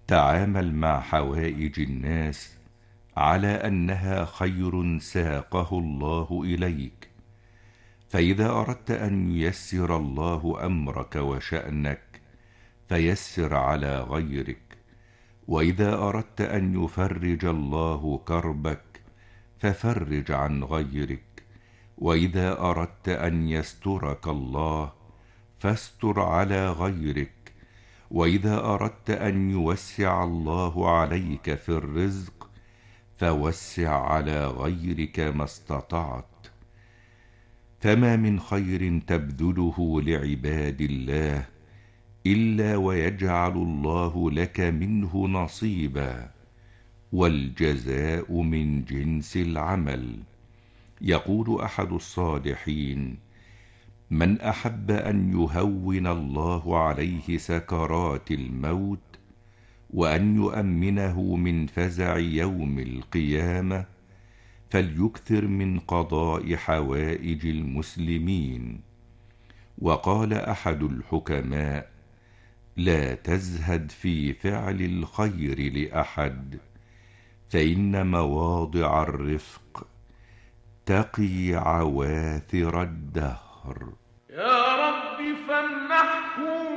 تعامل مع حوائج الناس على أنها خير ساقه الله إليك، فإذا أردت أن ييسر الله أمرك وشأنك فيسر على غيرك، وإذا أردت أن يفرج الله كربك ففرج عن غيرك، وإذا أردت أن يسترك الله فاستر على غيرك، وإذا أردت أن يوسع الله عليك في الرزق فوسع على غيرك ما استطعت. فما من خير تبذله لعباد الله إلا ويجعل الله لك منه نصيبا، والجزاء من جنس العمل. يقول أحد الصالحين: من أحب أن يهون الله عليه سكرات الموت وأن يؤمنه من فزع يوم القيامة فليكثر من قضاء حوائج المسلمين. وقال أحد الحكماء: لا تزهد في فعل الخير لأحد، فإن مواضع الرفق تقي عواثر الدهر. يا رب فامنحه